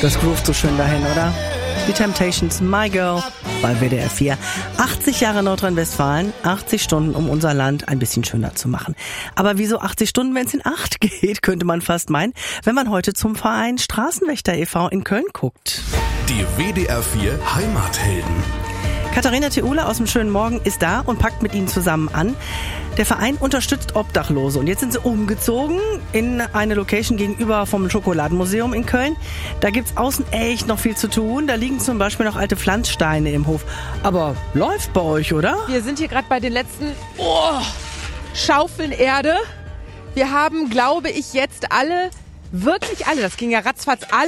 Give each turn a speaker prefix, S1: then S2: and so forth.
S1: Das groovt so schön dahin, oder? Die Temptations, My Girl bei WDR 4. 80 Jahre Nordrhein-Westfalen, 80 Stunden, um unser Land ein bisschen schöner zu machen. Aber wieso 80 Stunden, wenn es in 8 geht, könnte man fast meinen, wenn man heute zum Verein Straßenwächter e.V. in Köln guckt.
S2: Die WDR 4 Heimathelden.
S1: Katharina Theule aus dem Schönen Morgen ist da und packt mit ihnen zusammen an. Der Verein unterstützt Obdachlose und jetzt sind sie umgezogen in eine Location gegenüber vom Schokoladenmuseum in Köln. Da gibt's außen echt noch viel zu tun. Da liegen zum Beispiel noch alte Pflanzsteine im Hof. Aber läuft bei euch, oder?
S3: Wir sind hier gerade bei den letzten Schaufeln Erde. Wir haben, glaube ich, jetzt wirklich alle, das ging ja ratzfatz, alle